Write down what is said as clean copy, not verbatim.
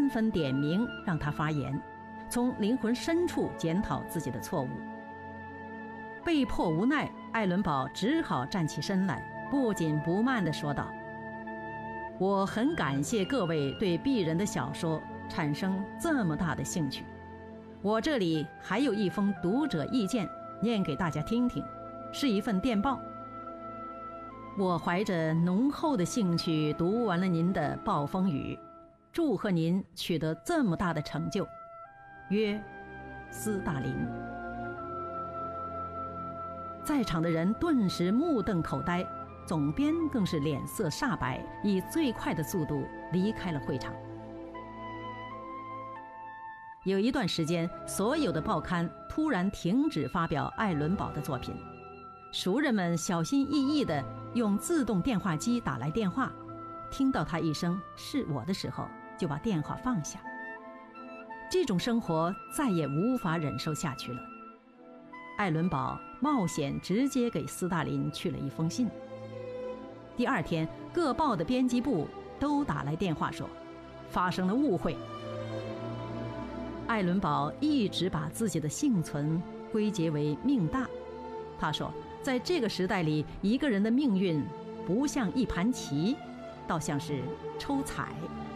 纷点名让他发言，从灵魂深处检讨自己的错误。被迫无奈，艾伦堡只好站起身来，不紧不慢地说道：我很感谢各位对鄙人的小说产生这么大的兴趣，我这里还有一封读者意见，念给大家听听，是一份电报。我怀着浓厚的兴趣读完了您的《暴风雨》，祝贺您取得这么大的成就，约斯大林。在场的人顿时目瞪口呆，总编更是脸色煞白，以最快的速度离开了会场。有一段时间，所有的报刊突然停止发表艾伦堡的作品，熟人们小心翼翼地用自动电话机打来电话，听到他一声是我的时候，就把电话放下。这种生活再也无法忍受下去了。艾伦堡冒险直接给斯大林去了一封信。第二天，各报的编辑部都打来电话说发生了误会。艾伦堡一直把自己的幸存归结为命大。他说，在这个时代里，一个人的命运不像一盘棋，倒像是抽彩。